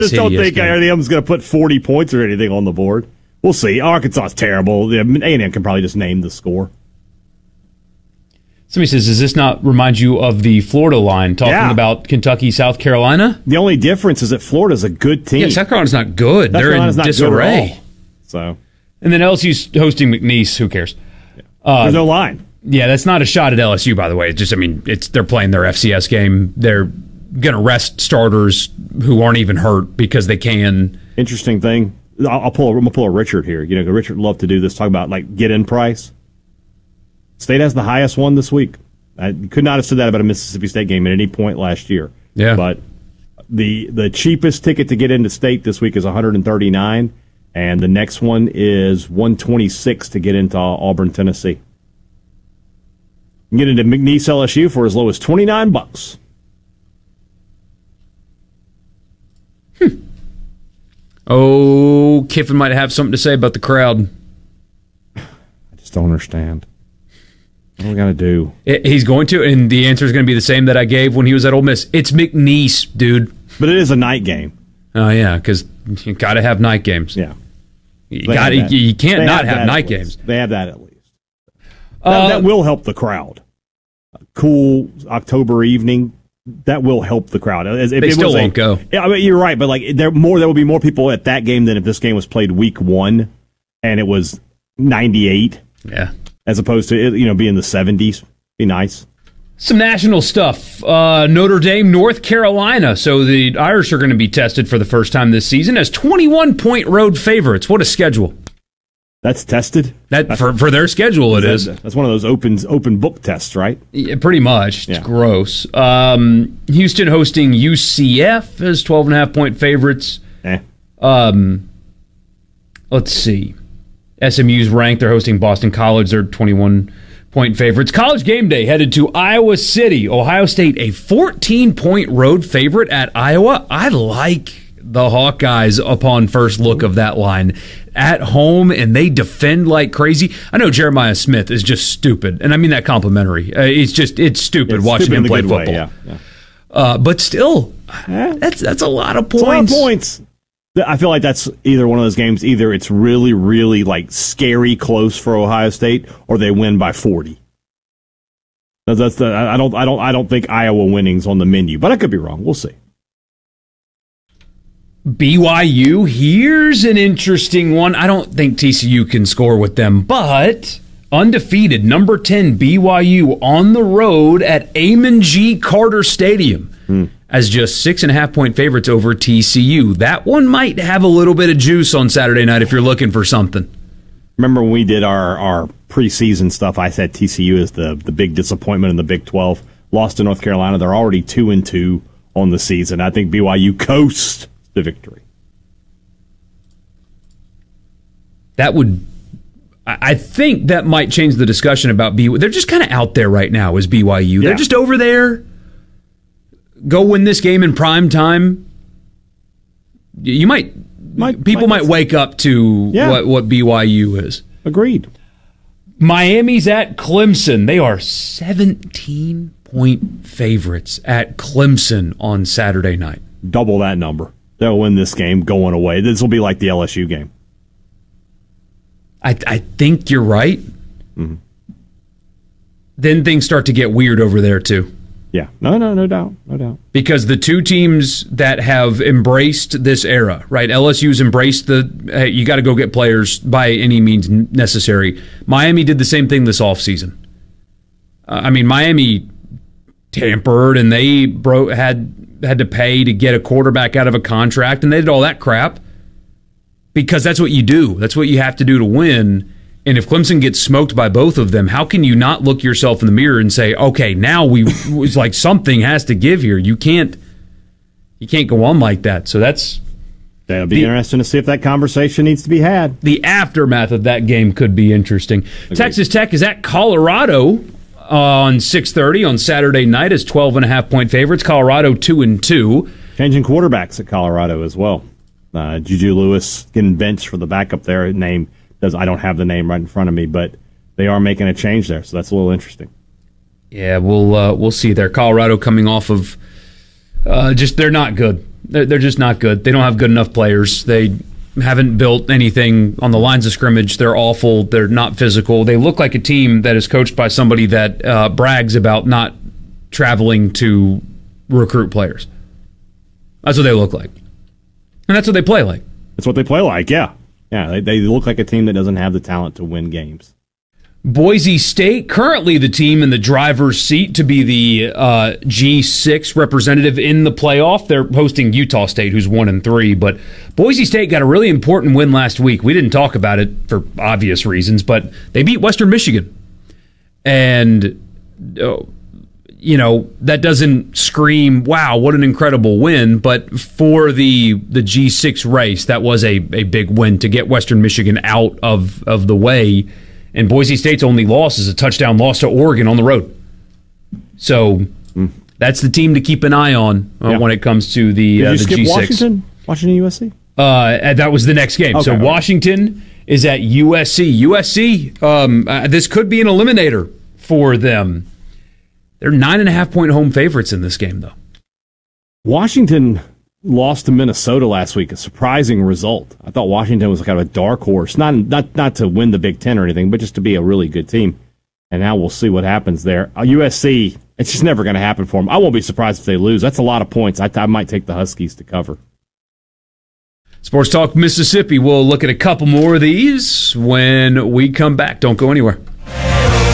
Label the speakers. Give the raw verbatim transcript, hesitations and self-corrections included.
Speaker 1: Just don't think A and M's going to put forty points or anything on the board. We'll see. Arkansas is terrible. A and M can probably just name the score.
Speaker 2: Somebody says, does this not remind you of the Florida line talking yeah. about Kentucky, South Carolina?
Speaker 1: The only difference is that Florida's a good team.
Speaker 2: Yeah, South Carolina's not good. South They're Carolina's in disarray.
Speaker 1: So,
Speaker 2: and then L S U's hosting McNeese. Who cares?
Speaker 1: Yeah. Uh, There's no line.
Speaker 2: Yeah, that's not a shot at L S U, by the way. It's just, I mean, it's they're playing their F C S game. They're going to rest starters who aren't even hurt because they can.
Speaker 1: Interesting thing. I'll, I'll pull. A, I'm gonna pull a Richard here. You know, Richard loved to do this. Talk about like get in price. State has the highest one this week. I could not have said that about a Mississippi State game at any point last year.
Speaker 2: Yeah.
Speaker 1: But the the cheapest ticket to get into State this week is one hundred thirty-nine, and the next one is one hundred twenty-six to get into Auburn, Tennessee. You can get into McNeese L S U for as low as twenty-nine bucks.
Speaker 2: Hmm. Oh, Kiffin might have something to say about the crowd.
Speaker 1: I just don't understand. What are we going to do?
Speaker 2: It, he's going to, and the answer is going to be the same that I gave when he was at Ole Miss. It's McNeese, dude.
Speaker 1: But it is a night game.
Speaker 2: Oh, yeah, because you got to have night games.
Speaker 1: Yeah.
Speaker 2: You, gotta, you, you can't they not have, have night games.
Speaker 1: They have that at least. That,
Speaker 2: uh,
Speaker 1: that will help the crowd. A cool October evening, that will help the crowd. As, if
Speaker 2: they
Speaker 1: it
Speaker 2: still
Speaker 1: was
Speaker 2: won't
Speaker 1: a,
Speaker 2: go.
Speaker 1: Yeah, I mean, you're right, but like there more, there will be more people at that game than if this game was played week one and it was ninety-eight.
Speaker 2: Yeah.
Speaker 1: As opposed to, you know, being the seventies. Be nice.
Speaker 2: Some national stuff. Uh, Notre Dame, North Carolina. So the Irish are going to be tested for the first time this season as twenty-one point road favorites. What a schedule.
Speaker 1: That's tested?
Speaker 2: That
Speaker 1: that's,
Speaker 2: for, for their schedule, it is.
Speaker 1: That's one of those open open book tests, right?
Speaker 2: Yeah, pretty much. It's
Speaker 1: yeah.
Speaker 2: gross. Um, Houston hosting U C F as twelve and a half point favorites.
Speaker 1: Eh.
Speaker 2: Um, let's see. S M U's ranked. They're hosting Boston College. They're twenty-one point favorites. College game day headed to Iowa City. Ohio State, a fourteen point road favorite at Iowa. I like the Hawkeyes upon first look of that line. At home, and they defend like crazy. I know Jeremiah Smith is just stupid, and I mean that complimentary. Uh, it's just, it's stupid it's watching stupid him play football.
Speaker 1: Way, yeah, yeah.
Speaker 2: Uh, but still, eh, that's that's a lot of points.
Speaker 1: It's a lot of points. I feel like that's either one of those games, either it's really, really like scary close for Ohio State, or they win by forty. That's the I don't I don't I don't think Iowa winning's on the menu, but I could be wrong. We'll see.
Speaker 2: B Y U, here's an interesting one. I don't think T C U can score with them, but undefeated number ten B Y U on the road at Amon G. Carter Stadium. Hmm. As just six and a half point favorites over T C U. That one might have a little bit of juice on Saturday night if you're looking for something.
Speaker 1: Remember when we did our, our preseason stuff, I said T C U is the, the big disappointment in the Big twelve. Lost to North Carolina. They're already two and two on the season. I think B Y U coasts the victory.
Speaker 2: That would, I think that might change the discussion about B Y U. They're just kind of out there right now as B Y U.
Speaker 1: Yeah.
Speaker 2: They're just over there. Go win this game in prime time. You might, might people might, might wake up to yeah. what, what B Y U is.
Speaker 1: Agreed.
Speaker 2: Miami's at Clemson. They are seventeen point favorites at Clemson on Saturday night.
Speaker 1: Double that number. They'll win this game going away. This will be like the L S U game.
Speaker 2: I, I think you're right.
Speaker 1: Mm-hmm.
Speaker 2: Then things start to get weird over there, too.
Speaker 1: Yeah, no, no, no doubt, no doubt.
Speaker 2: Because the two teams that have embraced this era, right? L S U's embraced the, hey, you got to go get players by any means necessary. Miami did the same thing this offseason. Uh, I mean, Miami tampered, and they bro- had had to pay to get a quarterback out of a contract, and they did all that crap because that's what you do. That's what you have to do to win. And if Clemson gets smoked by both of them, how can you not look yourself in the mirror and say, okay, now we it's like something has to give here. You can't you can't go on like that. So that's
Speaker 1: that'll be
Speaker 2: the,
Speaker 1: interesting to see if that conversation needs to be had.
Speaker 2: The aftermath of that game could be interesting. Agreed. Texas Tech is at Colorado on six thirty on Saturday night as twelve and a half point favorites. Colorado two and two.
Speaker 1: Changing quarterbacks at Colorado as well. Uh, Juju Lewis getting benched for the backup there. Name does I don't have the name right in front of me, but they are making a change there, so that's a little interesting.
Speaker 2: Yeah, we'll uh, we'll see there. Colorado coming off of uh, just they're not good. They're, they're just not good. They don't have good enough players. They haven't built anything on the lines of scrimmage. They're awful. They're not physical. They look like a team that is coached by somebody that uh, brags about not traveling to recruit players. That's what they look like. And that's what they play like.
Speaker 1: That's what they play like, yeah. Yeah, they, they look like a team that doesn't have the talent to win games.
Speaker 2: Boise State, currently the team in the driver's seat to be the uh, G six representative in the playoff. They're hosting Utah State, who's one and three. But Boise State got a really important win last week. We didn't talk about it for obvious reasons, but they beat Western Michigan. And, uh, you know, that doesn't scream, wow, what an incredible win. But for the the G six race, that was a, a big win to get Western Michigan out of, of the way. And Boise State's only loss is a touchdown loss to Oregon on the road. So mm. that's the team to keep an eye on uh, yeah. when it comes to the, uh, the G six.
Speaker 1: Washington? Washington U S C?
Speaker 2: Uh, that was the next game. Okay, so okay. Washington is at U S C. U S C, um, uh, this could be an eliminator for them. They're nine and a half point home favorites in this game, though.
Speaker 1: Washington lost to Minnesota last week, a surprising result. I thought Washington was kind of a dark horse, not not not to win the Big Ten or anything, but just to be a really good team. And now we'll see what happens there. Uh, U S C, it's just never going to happen for them. I won't be surprised if they lose. That's a lot of points. I, I might take the Huskies to cover.
Speaker 2: Sports Talk Mississippi. We'll look at a couple more of these when we come back. Don't go anywhere.